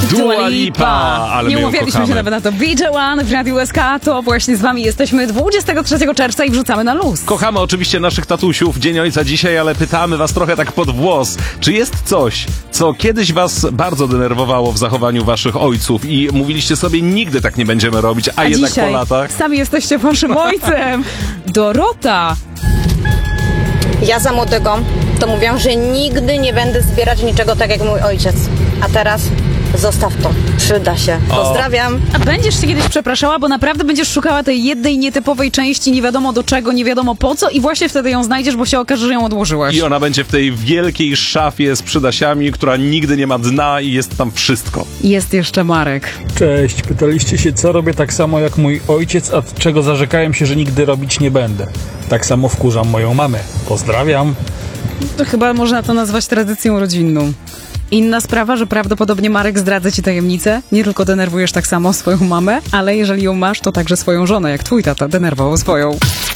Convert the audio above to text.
Dua Lipa! Ale nie umawialiśmy się nawet na to. BJ1 w Radiu SK, to właśnie z wami jesteśmy 23 czerwca i wrzucamy na luz. Kochamy oczywiście naszych tatusiów, Dzień Ojca dzisiaj, ale pytamy was trochę tak pod włos. Czy jest coś, co kiedyś was bardzo denerwowało w zachowaniu waszych ojców i mówiliście sobie, nigdy tak nie będziemy robić, a jednak dzisiaj po latach? sami jesteście waszym ojcem. Dorota! Ja za młodego to mówiłam, że nigdy nie będę zbierać niczego tak jak mój ojciec. A teraz zostaw to. Przyda się. Pozdrawiam. A będziesz się kiedyś przepraszała, bo naprawdę będziesz szukała tej jednej nietypowej części, nie wiadomo do czego, nie wiadomo po co i właśnie wtedy ją znajdziesz, bo się okaże, że ją odłożyłaś. I ona będzie w tej wielkiej szafie z przydasiami, która nigdy nie ma dna i jest tam wszystko. Jest jeszcze Marek. Cześć, pytaliście się, co robię tak samo jak mój ojciec, a czego zarzekałem się, że nigdy robić nie będę. Tak samo wkurzam moją mamę. Pozdrawiam. To chyba można to nazwać tradycją rodzinną. Inna sprawa, że prawdopodobnie Marek zdradza ci tajemnicę. Nie tylko denerwujesz tak samo swoją mamę, ale jeżeli ją masz, to także swoją żonę, jak twój tata denerwował swoją.